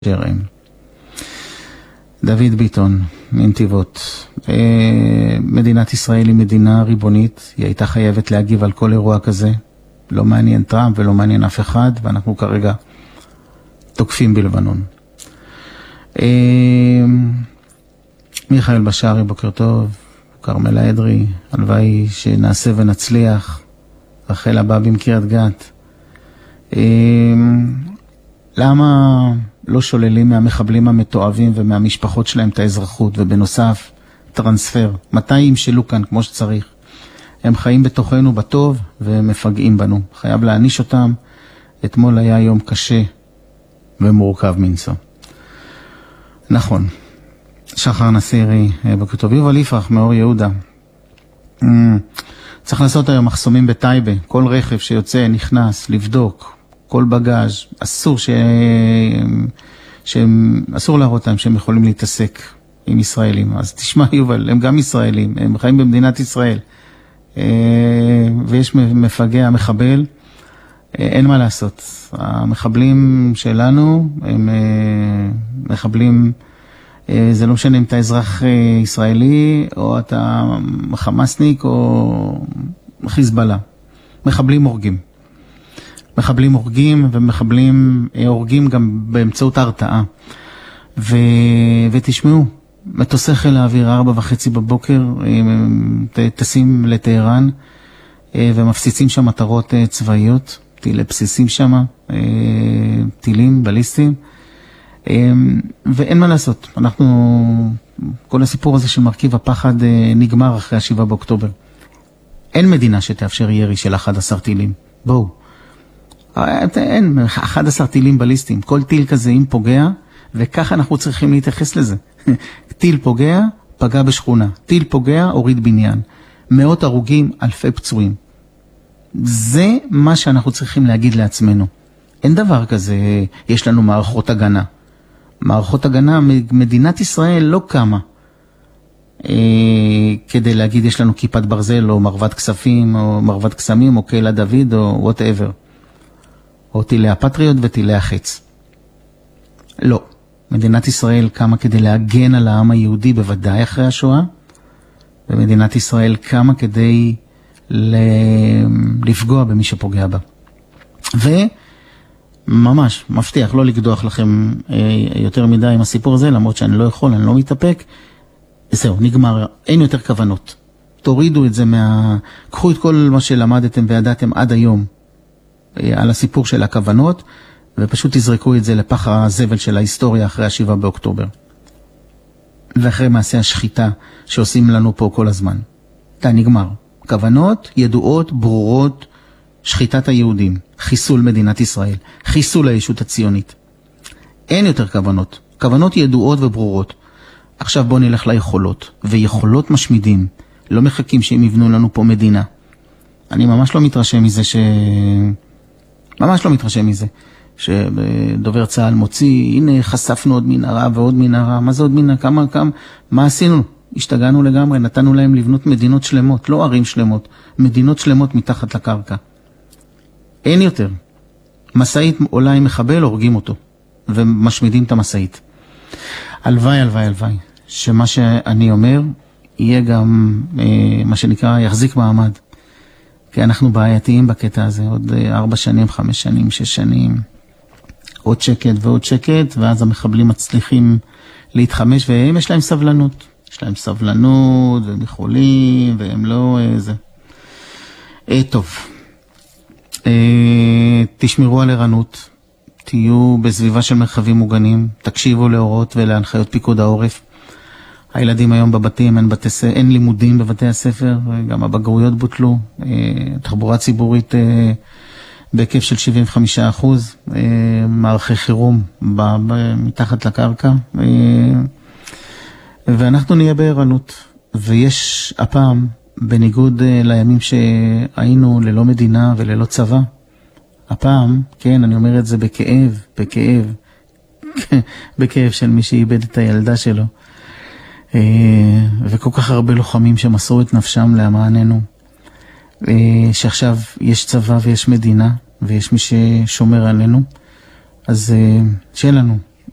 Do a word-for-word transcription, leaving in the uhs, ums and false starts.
ג'רם. דוד ביטון, מנתיבות. מדינת ישראל היא מדינה ריבונית, היא הייתה חייבת להגיב על כל אירוע כזה. לא מעניין טראמפ ולא מעניין אף אחד, ואנחנו כרגע תוקפים בלבנון. מיכאל בשארי, בוקר טוב. קרמלה אדרי, הלוואי שנעשה ונצליח. רחל הבא במקריית גת. למה לא שוללים מהמחבלים המתועבים ומהמשפחות שלהם את האזרחות, ובנוסף טרנספר? מתי ימשלו כאן כמו שצריך? הם חיים בתוכנו בטוב והם מפגעים בנו. חייב להעניש אותם. אתמול היה יום קשה ומורכב מנשוא. נכון. שחר נסירי, בוקר טוב. יובל יפרח מאור יהודה. צריך לעשות היום מחסומים בטייבה. כל רכב שיוצא נכנס לבדוק. כל בגאז' אסור ש... שהם... אסור להראות להם שהם יכולים להתעסק עם ישראלים. אז תשמע יובל, הם גם ישראלים, הם חיים במדינת ישראל. ויש מפגע, מחבל, אין מה לעשות. המחבלים שלנו הם מחבלים, זה לא משנה אם אתה אזרח ישראלי או אתה חמאסניק או חיזבאללה. מחבלים הורגים. מחבלים הורגים ומחבלים הורגים גם באמצעות הרתעה. ו... ותשמעו, מטוסי חיל האוויר ארבע וחצי בבוקר טסים לטהרן ומפציצים שם מטרות צבאיות, טילי בסיסים שם, טילים בליסטיים, ואין מה לעשות. אנחנו, כל הסיפור הזה של מרכיב הפחד נגמר אחרי השבעה באוקטובר. אין מדינה שתאפשר ירי של אחד עשר טילים. בואו. אין, אחד עשר טילים בליסטיים. כל טיל כזה אם פוגע, וככה אנחנו צריכים להתייחס לזה. טיל פוגע, פגע בשכונה. טיל פוגע, הוריד בניין. מאות הרוגים, אלפי פצועים. זה מה שאנחנו צריכים להגיד לעצמנו. אין דבר כזה, יש לנו מערכות הגנה. מערכות הגנה, מדינת ישראל לא קמה. אה, כדי להגיד יש לנו כיפת ברזל, או מרבד כספים, או מרבד קסמים, או קהילה דוד, או whatever. או טילי הפטריוט וטילי החץ. לא. מדינת ישראל קמה כדי להגן על העם היהודי בוודאי אחרי השואה, ומדינת ישראל קמה כדי לפגוע במי שפוגע בה. וממש, מבטיח, לא לקדוח לכם יותר מדי עם הסיפור הזה, למרות שאני לא יכול, אני לא מתאפק. זהו, נגמר, אין יותר כוונות. תורידו את זה מה... קחו את כל מה שלמדתם וידעתם עד היום על הסיפור של הכוונות, ופשוט תזרקו את זה לפח הזבל של ההיסטוריה אחרי השבעה באוקטובר. ואחרי מעשה השחיטה שעושים לנו פה כל הזמן. תה נגמר. כוונות ידועות, ברורות, שחיטת היהודים, חיסול מדינת ישראל, חיסול הישות הציונית. אין יותר כוונות. כוונות ידועות וברורות. עכשיו בוא נלך ליכולות. ויכולות משמידים. לא מחכים שהם יבנו לנו פה מדינה. אני ממש לא מתרשם מזה ש... ממש לא מתרשם מזה. שדובר צהל מוציא, הנה חשפנו עוד מנהרה ועוד מנהרה, מה זה עוד מנהרה, כמה, כמה, מה עשינו? השתגענו לגמרי, נתנו להם לבנות מדינות שלמות, לא ערים שלמות, מדינות שלמות מתחת לקרקע. אין יותר. מסעית עולה עם מחבל, הורגים אותו, ומשמידים את המסעית. הלוואי, הלוואי, הלוואי, שמה שאני אומר, יהיה גם, אה, מה שנקרא, יחזיק מעמד. כי אנחנו בעייתיים בקטע הזה, עוד ארבע שנים, חמש שנים, שש שנים, עוד שקט ועוד שקט, ואז המחבלים מצליחים להתחמש, והם יש להם סבלנות. יש להם סבלנות, והם יכולים, והם לא איזה. אה, טוב. אה, תשמרו על ערנות, תהיו בסביבה של מרחבים מוגנים, תקשיבו להוראות ולהנחיות פיקוד העורף. הילדים היום בבתים, אין, בתי, אין לימודים בבתי הספר, גם הבגרויות בוטלו, אה, תחבורה ציבורית אה, בהיקף של שבעים וחמישה אחוז, אה, מערכי חירום ב, ב, מתחת לקרקע, אה, ואנחנו נהיה בערנות. ויש הפעם, בניגוד אה, לימים שהיינו ללא מדינה וללא צבא, הפעם, כן, אני אומר את זה בכאב, בכאב, בכאב של מי שאיבד את הילדה שלו, וכל כך הרבה לוחמים שמסרו את נפשם למעננו, שעכשיו יש צבא ויש מדינה ויש מי ששומר עלינו, אז שיהיה לנו